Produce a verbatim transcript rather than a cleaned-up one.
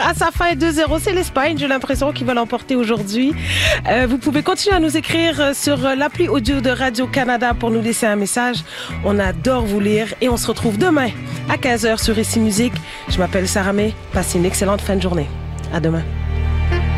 à sa fin deux zéro. C'est l'Espagne, j'ai l'impression qu'ils veulent l'emporter aujourd'hui. Euh, vous pouvez continuer à nous écrire sur l'appli audio de Radio-Canada pour nous laisser un message. On adore vous lire et on se retrouve demain à quinze heures sur Ici Musique. Je m'appelle Sarah May. Passez une excellente fin de journée. À demain.